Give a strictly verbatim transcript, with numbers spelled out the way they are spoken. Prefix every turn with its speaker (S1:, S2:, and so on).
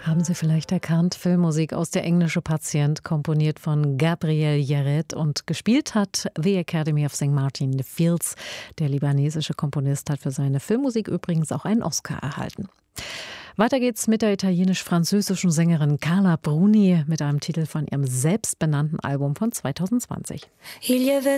S1: Haben Sie vielleicht erkannt, Filmmusik aus Der englische Patient, komponiert von Gabriel Yared und gespielt hat The Academy of Saint Martin in the Fields. Der libanesische Komponist hat für seine Filmmusik übrigens auch einen Oscar erhalten. Weiter geht's mit der italienisch-französischen Sängerin Carla Bruni mit einem Titel von ihrem selbstbenannten Album von zweitausendzwanzig.